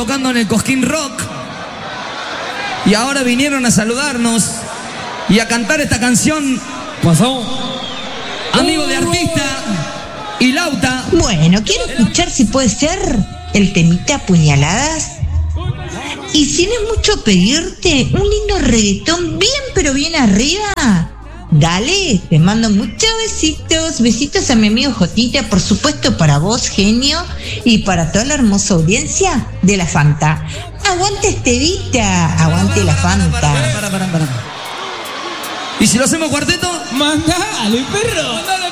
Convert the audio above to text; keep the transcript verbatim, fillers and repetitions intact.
tocando en el Cosquín Rock y ahora vinieron a saludarnos y a cantar esta canción. Pasó. Amigo de artista y Lauta. Bueno, quiero escuchar si puede ser el temita Puñaladas. Y si no es mucho pedirte, un lindo reggaetón bien pero bien arriba. Dale, te mando muchos besitos, besitos a mi amigo Jotita, por supuesto para vos, genio, y para toda la hermosa audiencia de la Fanta. Aguante Estevita, aguante la Fanta. Para, para, para, para. ¿Y si lo hacemos cuarteto? Mandale, perro.